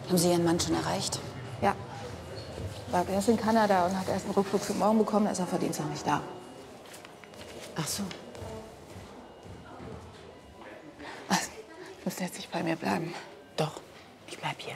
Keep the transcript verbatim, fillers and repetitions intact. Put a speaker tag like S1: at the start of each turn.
S1: Haben Sie Ihren Mann schon erreicht?
S2: Ja. War erst in Kanada und hat erst einen Rückflug für morgen bekommen, ist er für Dienstag nicht da.
S1: Ach so.
S2: Also, du musst jetzt nicht bei mir bleiben.
S1: Doch, ich bleib hier.